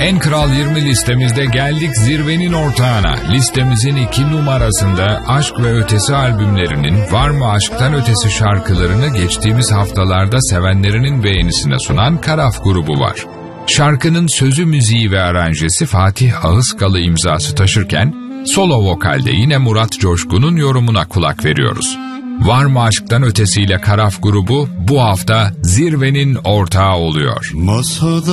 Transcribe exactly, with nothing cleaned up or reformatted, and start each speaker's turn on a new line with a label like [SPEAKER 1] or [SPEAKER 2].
[SPEAKER 1] En Kral yirmi listemizde geldik zirvenin ortağına. Listemizin iki numarasında Aşk ve Ötesi albümlerinin Var mı Aşktan Ötesi şarkılarını geçtiğimiz haftalarda sevenlerinin beğenisine sunan Karaf grubu var. Şarkının sözü, müziği ve aranjesi Fatih Ağızkalı imzası taşırken solo vokalde yine Murat Coşkun'un yorumuna kulak veriyoruz. Var mı Aşktan Ötesiyle Karaf grubu bu hafta zirvenin ortağı oluyor.
[SPEAKER 2] Masada